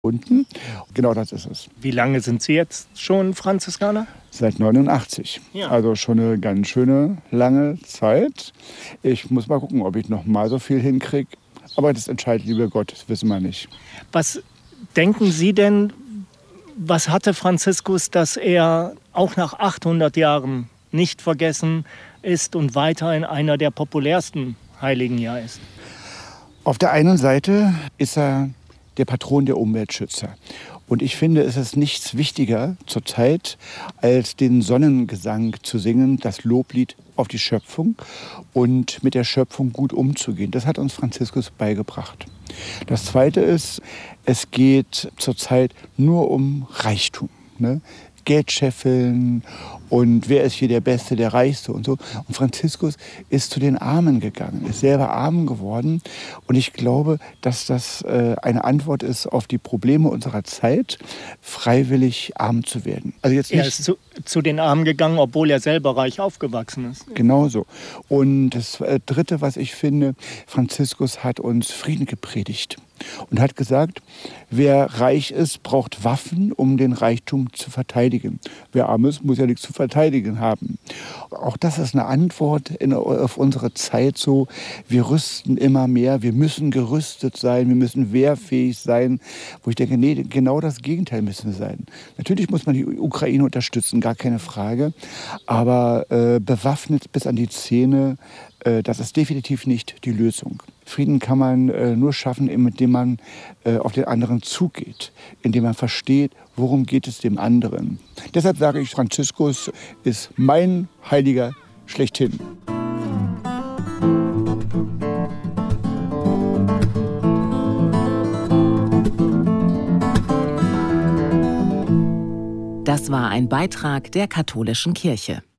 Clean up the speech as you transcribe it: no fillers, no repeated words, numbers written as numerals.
unten. Genau das ist es. Wie lange sind Sie jetzt schon Franziskaner? Seit 89. Ja. Also schon eine ganz schöne lange Zeit. Ich muss mal gucken, ob ich noch mal so viel hinkriege. Aber das entscheidet lieber Gott, das wissen wir nicht. Was denken Sie denn, was hatte Franziskus, dass er auch nach 800 Jahren nicht vergessen ist und weiterhin einer der populärsten Heiligen ja ist? Auf der einen Seite ist er der Patron der Umweltschützer. Und ich finde, es ist nichts wichtiger zurzeit, als den Sonnengesang zu singen, das Loblied auf die Schöpfung und mit der Schöpfung gut umzugehen. Das hat uns Franziskus beigebracht. Das Zweite ist, es geht zurzeit nur um Reichtum, ne? Geld scheffeln und wer ist hier der Beste, der Reichste und so. Und Franziskus ist zu den Armen gegangen, ist selber arm geworden. Und ich glaube, dass das eine Antwort ist auf die Probleme unserer Zeit, freiwillig arm zu werden. Also jetzt nicht. Er ist zu den Armen gegangen, obwohl er selber reich aufgewachsen ist. Genau so. Und das Dritte, was ich finde, Franziskus hat uns Frieden gepredigt. Und hat gesagt, wer reich ist, braucht Waffen, um den Reichtum zu verteidigen. Wer arm ist, muss ja nichts zu verteidigen haben. Auch das ist eine Antwort auf unsere Zeit so. Wir rüsten immer mehr, wir müssen gerüstet sein, wir müssen wehrfähig sein. Wo ich denke, nee, genau das Gegenteil müssen wir sein. Natürlich muss man die Ukraine unterstützen, gar keine Frage. Aber bewaffnet bis an die Zähne, das ist definitiv nicht die Lösung. Frieden kann man nur schaffen, indem man auf den anderen zugeht, indem man versteht, worum geht es dem anderen. Deshalb sage ich, Franziskus ist mein Heiliger schlechthin. Das war ein Beitrag der Katholischen Kirche.